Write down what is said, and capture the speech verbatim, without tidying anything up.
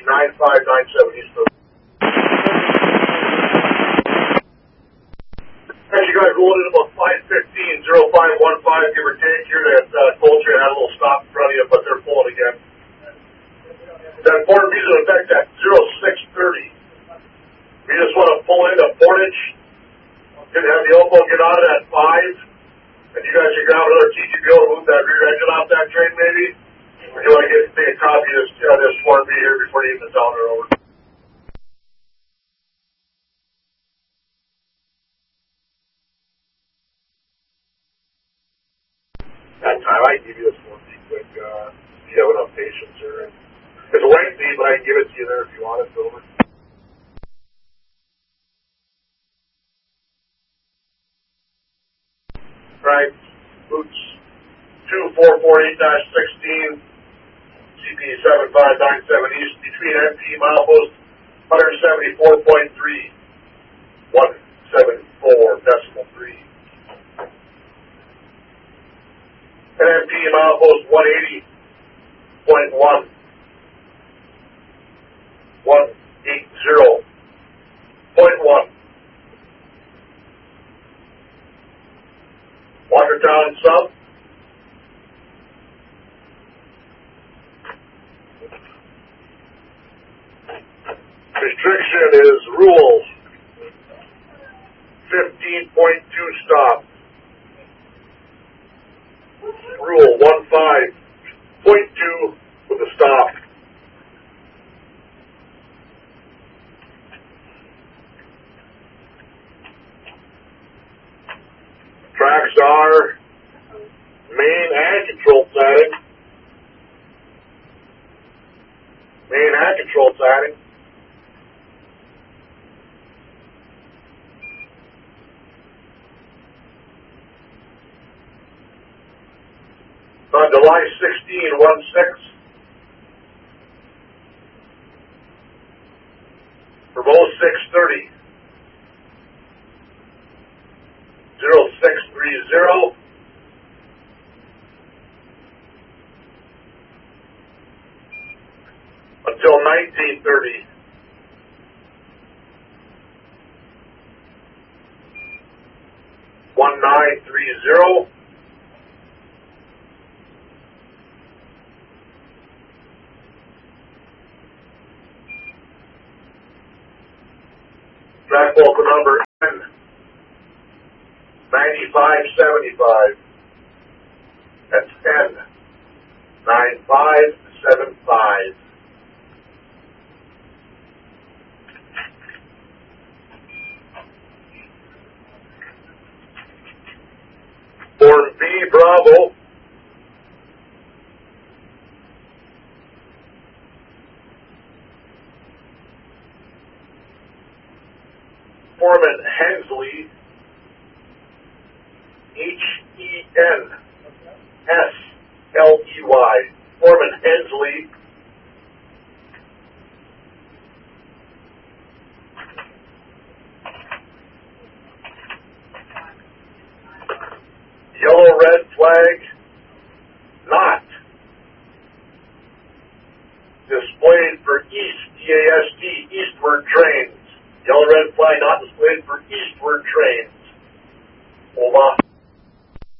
nine five nine seven East. As you guys rolled in about five fifteen, zero five one five, give or take here, that uh, Coltrane had a little stop in front of you, but they're pulling again. That Fort Visa effect at zero six thirty. We just want to pull into Portage. Didn't have the elbow get on it at five. And you guys can grab another T G B O to move that rear engine off that train, maybe? Or do you want to get take a copy of this, uh, this Fort V here before you even the down or over? That time, I can give you this one V quick. Uh, if you have enough patience here. It's lengthy, but I can give it to you there if you want it, over. Right, Boots two four four eight sixteen, C P seven five nine seven East, between M P milepost one seventy-four point three, one seventy-four decimal three. And M P milepost one eighty point one, one eighty point one. Watertown South. Restriction is rule fifteen point two stop. Rule one five point two with a stop. Tracks are main and control siding. Main and control siding. On July sixteenth, one six. For both six thirty. zero six three zero. Until nineteen thirty. one nine three zero. Track local number N ninety-five seventy-five. That's N nine five seven five. Form B Bravo. Foreman Hensley, H E N S L E Y, Foreman Hensley. Yellow red flag, not displayed for east, E A S T, eastward trains. Yellow red flag not displayed for eastward trains. Hold on.